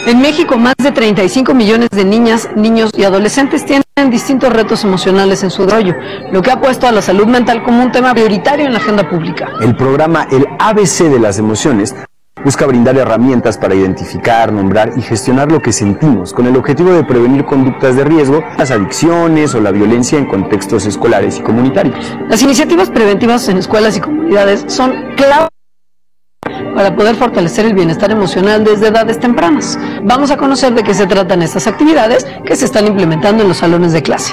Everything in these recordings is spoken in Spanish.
En México, más de 35 millones de niñas, niños y adolescentes tienen distintos retos emocionales en su desarrollo, lo que ha puesto a la salud mental como un tema prioritario en la agenda pública. El programa El ABC de las emociones busca brindar herramientas para identificar, nombrar y gestionar lo que sentimos, con el objetivo de prevenir conductas de riesgo, las adicciones o la violencia en contextos escolares y comunitarios. Las iniciativas preventivas en escuelas y comunidades son clave para poder fortalecer el bienestar emocional desde edades tempranas. Vamos a conocer de qué se tratan estas actividades que se están implementando en los salones de clase.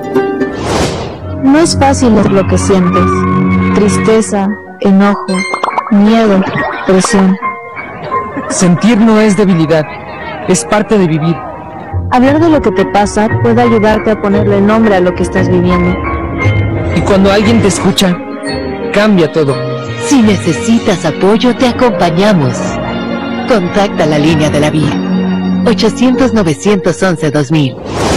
No es fácil lo que sientes: tristeza, enojo, miedo, presión. Sentir no es debilidad, es parte de vivir. Hablar de lo que te pasa puede ayudarte a ponerle nombre a lo que estás viviendo. Y cuando alguien te escucha, cambia todo. Si necesitas apoyo, te acompañamos. Contacta la línea de la vida. 800-911-2000.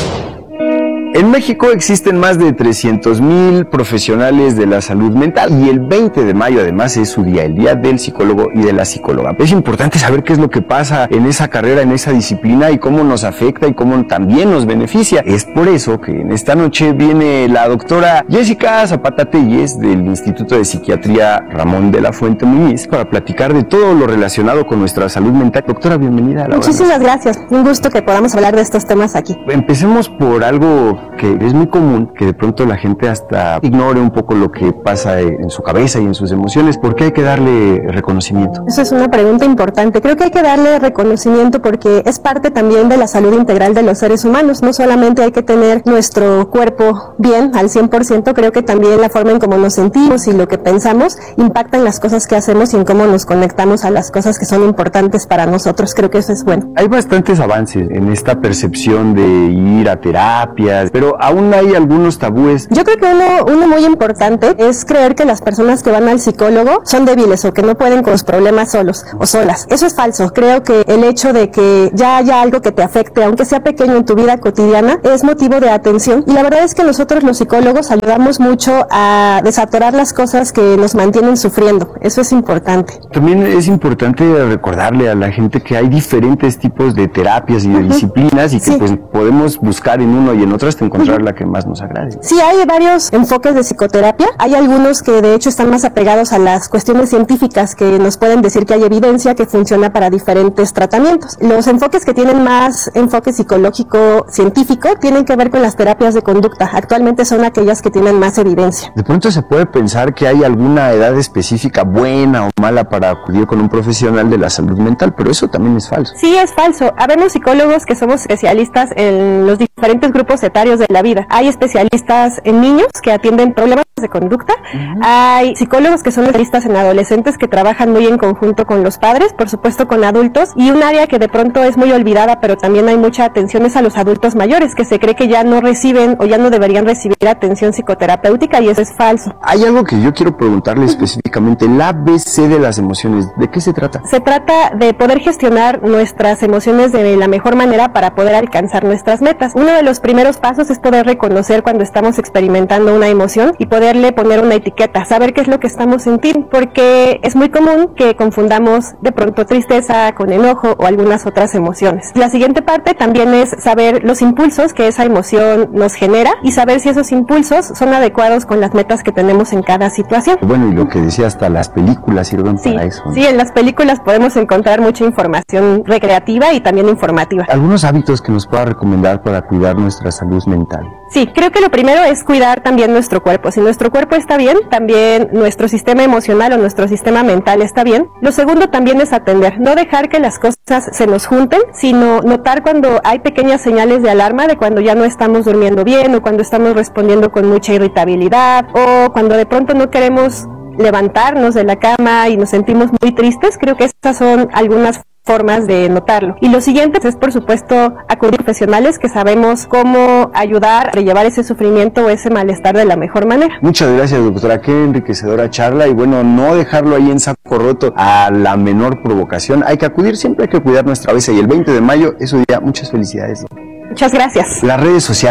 En México existen más de 300,000 profesionales de la salud mental y el 20 de mayo además es su día, el día del psicólogo y de la psicóloga. Es importante saber qué es lo que pasa en esa carrera, en esa disciplina y cómo nos afecta y cómo también nos beneficia. Es por eso que en esta noche viene la doctora Jessica Zapata Telles del Instituto de Psiquiatría Ramón de la Fuente Muñiz para platicar de todo lo relacionado con nuestra salud mental. Doctora, bienvenida a la Muchísimas gracias, un gusto que podamos hablar de estos temas aquí. Empecemos por algo que es muy común, que de pronto la gente hasta ignore un poco lo que pasa en su cabeza y en sus emociones. ¿Por qué hay que darle reconocimiento? Eso es una pregunta importante. Creo que hay que darle reconocimiento porque es parte también de la salud integral de los seres humanos. No solamente hay que tener nuestro cuerpo bien al 100%, creo que también la forma en cómo nos sentimos y lo que pensamos impacta en las cosas que hacemos y en cómo nos conectamos a las cosas que son importantes para nosotros. Creo que eso es bueno. Hay bastantes avances en esta percepción de ir a terapias, pero aún hay algunos tabúes. Yo creo que uno muy importante es creer que las personas que van al psicólogo son débiles o que no pueden con los problemas solos o solas. Eso es falso. Creo que el hecho de que ya haya algo que te afecte, aunque sea pequeño en tu vida cotidiana, es motivo de atención. Y la verdad es que nosotros los psicólogos ayudamos mucho a desatorar las cosas que nos mantienen sufriendo. Eso es importante. También es importante recordarle a la gente que hay diferentes tipos de terapias y de disciplinas y que pues podemos buscar en uno y en otras encontrar la que más nos agrade. Sí, hay varios enfoques de psicoterapia. Hay algunos que de hecho están más apegados a las cuestiones científicas que nos pueden decir que hay evidencia que funciona para diferentes tratamientos. Los enfoques que tienen más enfoque psicológico científico tienen que ver con las terapias de conducta. Actualmente son aquellas que tienen más evidencia. De pronto se puede pensar que hay alguna edad específica buena o mala para acudir con un profesional de la salud mental, pero eso también es falso. Sí, es falso. Habemos psicólogos que somos especialistas en los diferentes grupos etarios de la vida. Hay especialistas en niños que atienden problemas de conducta. Hay psicólogos que son especialistas en adolescentes que trabajan muy en conjunto con los padres, por supuesto con adultos, y un área que de pronto es muy olvidada, pero también hay mucha atención es a los adultos mayores, que se cree que ya no reciben o ya no deberían recibir atención psicoterapéutica y eso es falso. Hay algo que yo quiero preguntarle específicamente, el ABC de las emociones, ¿de qué se trata? Se trata de poder gestionar nuestras emociones de la mejor manera para poder alcanzar nuestras metas. Uno de los primeros pasos es poder reconocer cuando estamos experimentando una emoción y poderle poner una etiqueta, saber qué es lo que estamos sintiendo, porque es muy común que confundamos de pronto tristeza con enojo o algunas otras emociones. La siguiente parte también es saber los impulsos que esa emoción nos genera y saber si esos impulsos son adecuados con las metas que tenemos en cada situación. Bueno, y lo que decía, hasta las películas sirven para eso, ¿no? Sí, en las películas podemos encontrar mucha información recreativa y también informativa. ¿Algunos hábitos que nos pueda recomendar para cuidar nuestra salud mental? Sí, creo que lo primero es cuidar también nuestro cuerpo. Si nuestro cuerpo está bien, también nuestro sistema emocional o nuestro sistema mental está bien. Lo segundo también es atender, no dejar que las cosas se nos junten, sino notar cuando hay pequeñas señales de alarma de cuando ya no estamos durmiendo bien o cuando estamos respondiendo con mucha irritabilidad o cuando de pronto no queremos levantarnos de la cama y nos sentimos muy tristes. Creo que estas son algunas formas de notarlo. Y lo siguiente es, por supuesto, acudir a profesionales que sabemos cómo ayudar a llevar ese sufrimiento o ese malestar de la mejor manera. Muchas gracias, doctora. Qué enriquecedora charla y bueno, no dejarlo ahí en saco roto a la menor provocación. Hay que acudir, siempre hay que cuidar nuestra cabeza y el 20 de mayo es su día. Muchas felicidades. Muchas gracias. Las redes sociales, nada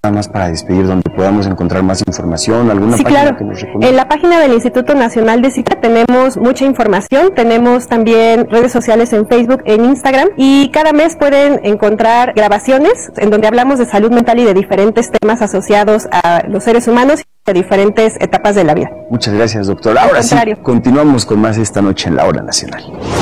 nada más para despedir, donde podamos encontrar más información, alguna Sí, página claro. que nos recomiende? En la página del Instituto Nacional de Psiquiatría tenemos mucha información, tenemos también redes sociales en Facebook, en Instagram, y cada mes pueden encontrar grabaciones en donde hablamos de salud mental y de diferentes temas asociados a los seres humanos y de diferentes etapas de la vida. Muchas gracias, doctor. Ahora sí, continuamos con más esta noche en La Hora Nacional.